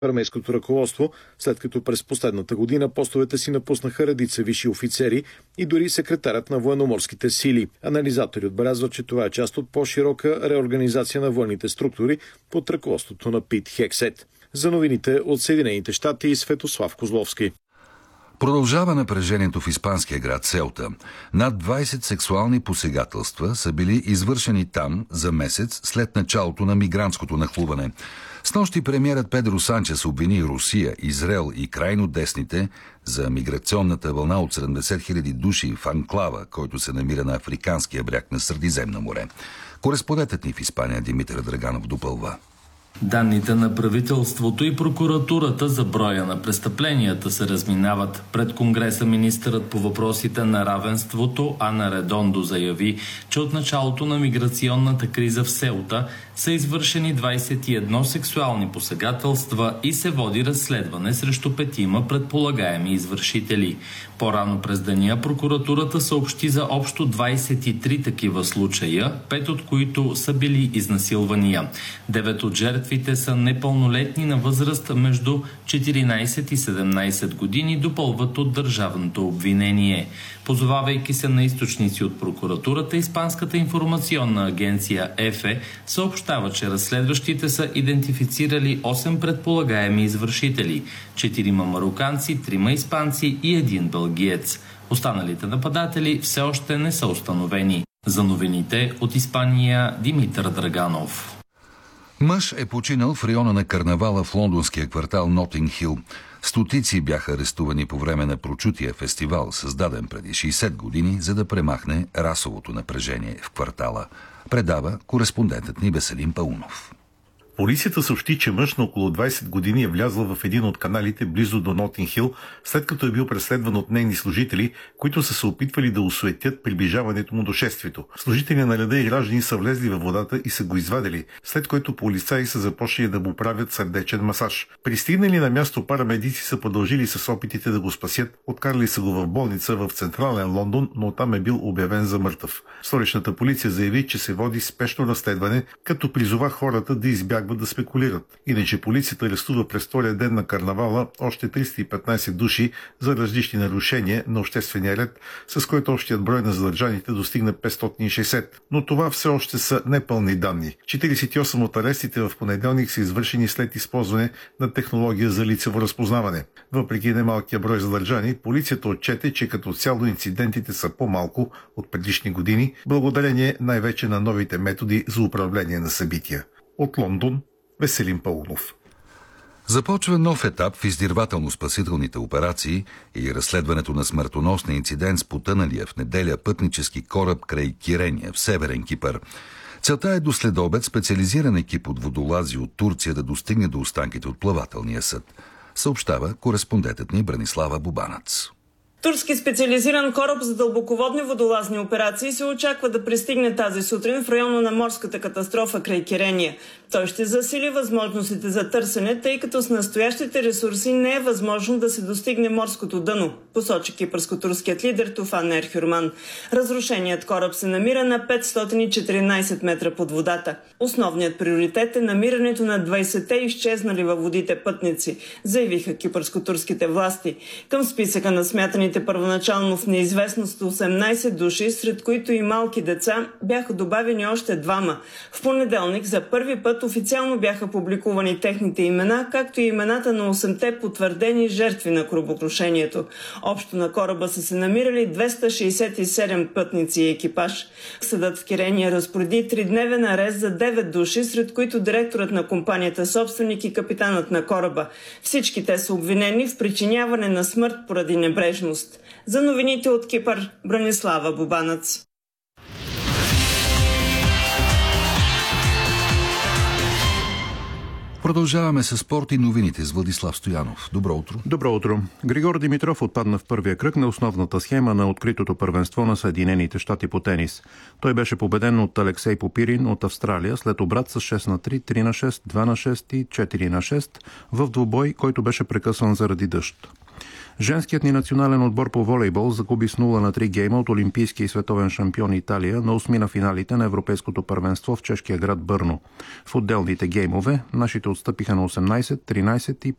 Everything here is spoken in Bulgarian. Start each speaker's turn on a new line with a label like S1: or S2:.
S1: армейското ръководство, след като през последната година постовете си напуснаха редица висши офицери и дори секретарят на военноморските сили. Анализатори отбелязват, че това е част от по-широка реорганизация на военните структури под ръководството на Пит Хексет. За новините от Съединените щати и Светослав Козловски.
S2: Продължава напрежението в испанския град Селта. Над 20 сексуални посегателства са били извършени там за месец след началото на мигрантското нахлуване. Снощи премиерът Педро Санчес обвини Русия, Израел и крайно десните за миграционната вълна от 70 000 души в анклава, който се намира на африканския бряг на Средиземно море. Кореспондентът ни в Испания Димитър Драганов допълва.
S3: Данните на правителството и прокуратурата за броя на престъпленията се разминават. Пред Конгреса министърът по въпросите на равенството Ана Редондо заяви, че от началото на миграционната криза в Селта са извършени 21 сексуални посегателства и се води разследване срещу 5 предполагаеми извършители. По-рано през деня прокуратурата съобщи за общо 23 такива случая, 5 от които са били изнасилвания. 9 от жертвите са непълнолетни на възраст между 14 и 17 години, допълват от държавното обвинение. Позовавайки се на източници от прокуратурата, Испанската информационна агенция ЕФЕ съобщава, че разследващите са идентифицирали 8 предполагаеми извършители, 4 мароканци, 3 испанци и 1 белгиец. Останалите нападатели все още не са установени. За новините от Испания Димитър Драганов.
S2: Мъж е починал в района на карнавала в лондонския квартал Нотинг Хил. Стотици бяха арестувани по време на прочутия фестивал, създаден преди 60 години, за да премахне расовото напрежение в квартала. Предава кореспондентът ни Веселин Паунов.
S4: Полицията съобщи, че мъж на около 20 години е влязъл в един от каналите близо до Нотинг Хил, след като е бил преследван от нейни служители, които са се опитвали да осуетят приближаването му до шествието. Служители на реда и граждани са влезли във водата и са го извадили, след което полицаи са започнали да му правят сърдечен масаж. Пристигнали на място парамедици са продължили с опитите да го спасят, откарали са го в болница в централен Лондон, но там е бил обявен за мъртъв. Столичната полиция заяви, че се води спешно разследване, като призова хората да избягват да спекулират. Иначе полицията арестува през втория ден на карнавала още 315 души за различни нарушения на обществения ред, с който общият брой на задържаните достигна 560. Но това все още са непълни данни. 48 от арестите в понеделник са извършени след използване на технология за лицево разпознаване. Въпреки немалкия брой задържани, полицията отчете, че като цяло инцидентите са по-малко от предишни години, благодарение най-вече на новите методи за управление на събития. От Лондон, Веселин Паунов.
S2: Започва нов етап в издирвателно-спасителните операции и разследването на смъртоносния инцидент с потъналия в неделя пътнически кораб край Кирения в Северен Кипър. Целта е до следобед специализиран екип от водолази от Турция да достигне до останките от плавателния съд, съобщава кореспондентът ни Бранислава Бубанац.
S5: Турски специализиран кораб за дълбоководни водолазни операции се очаква да пристигне тази сутрин в района на морската катастрофа край Кирения. Той ще засили възможностите за търсене, тъй като с настоящите ресурси не е възможно да се достигне морското дъно, посочи кипърско-турският лидер Туфан Ерхюрман. Разрушеният кораб се намира на 514 метра под водата. Основният приоритет е намирането на 20-те изчезнали във водите пътници, заявиха кипърско-турските власти. Към списъка на смятаните първоначално в неизвестност 18 души, сред които и малки деца, бяха добавени още 2. В понеделник за първи път официално бяха публикувани техните имена, както и имената на 8-те потвърдени жертви на корабокрушението. Общо на кораба са се намирали 267 пътници и екипаж. Съдът в Кирения разпореди 3-дневен арест за 9 души, сред които директорът на компанията собственик и капитанът на кораба. Всички те са обвинени в причиняване на смърт поради небрежност. За новините от Кипър, Бранислава Бубанац.
S2: Продължаваме с спорт и новините с Владислав Стоянов. Добро утро.
S6: Добро утро. Григор Димитров отпадна в първия кръг на основната схема на откритото първенство на Съединените щати по тенис. Той беше победен от Алексей Попирин от Австралия след обрат с 6-3, 3-6, 2-6 и 4-6 в двубой, който беше прекъсан заради дъжд. Женският ни национален отбор по волейбол загуби с 0-3 гейма от олимпийския и световен шампион Италия на 8 на финалите на Европейското първенство в чешкия град Бърно. В отделните геймове нашите отстъпиха на 18, 13 и